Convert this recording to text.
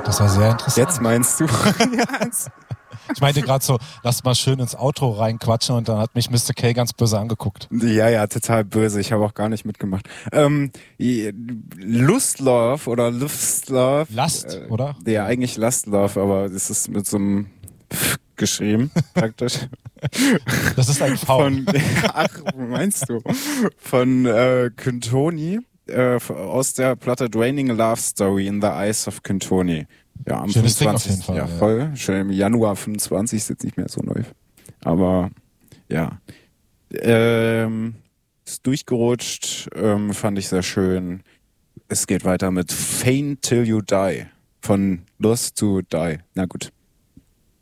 Das war sehr interessant. Jetzt meinst du? Ich meinte gerade so, lass mal schön ins Auto reinquatschen und dann hat mich Mr. K ganz böse angeguckt. Ja, total böse. Ich habe auch gar nicht mitgemacht. Lustlove oder Lustlove. Last, oder? Ja, eigentlich Lustlove, aber es ist mit so einem geschrieben, praktisch. Das ist ein V. Ach, meinst du? Von Quintoni aus der Platte Draining Love Story in the Eyes of Quintoni. Ja, am Schönes 25. Ding auf jeden Fall. Ja, voll. Schön im Januar 25 ist jetzt nicht mehr so neu. Aber ja. Ist durchgerutscht, fand ich sehr schön. Es geht weiter mit Faint Till You Die. Von Lost to Die. Na gut.